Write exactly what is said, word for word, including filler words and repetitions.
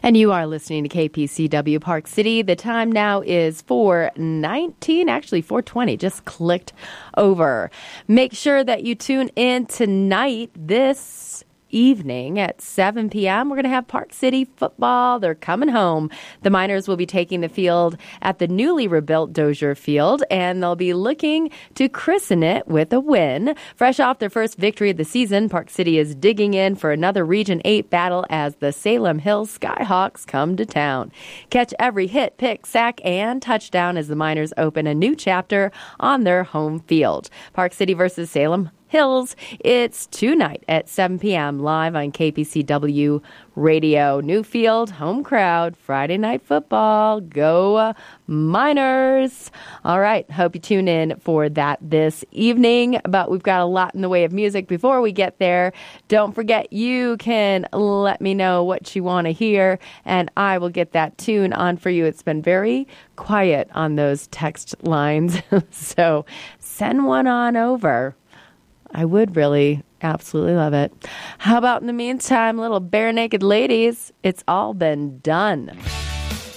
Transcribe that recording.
And you are listening to K P C W Park City. The time now is four nineteen, actually four twenty, just clicked over. Make sure that you tune in tonight, this evening at seven p.m. We're going to have Park City football. They're coming home. The Miners will be taking the field at the newly rebuilt Dozier Field, and they'll be looking to christen it with a win. Fresh off their first victory of the season, Park City is digging in for another Region eight battle as the Salem Hills Skyhawks come to town. Catch every hit, pick, sack, and touchdown as the Miners open a new chapter on their home field. Park City versus Salem Hills. It's tonight at seven p.m. live on K P C W Radio. New field, home crowd, Friday night football. Go uh, Miners. All right. Hope you tune in for that this evening. But we've got a lot in the way of music. Before we get there, don't forget you can let me know what you want to hear, and I will get that tune on for you. It's been very quiet on those text lines. So send one on over. I would really absolutely love it. How about in the meantime, little Bare Naked Ladies? It's all been done.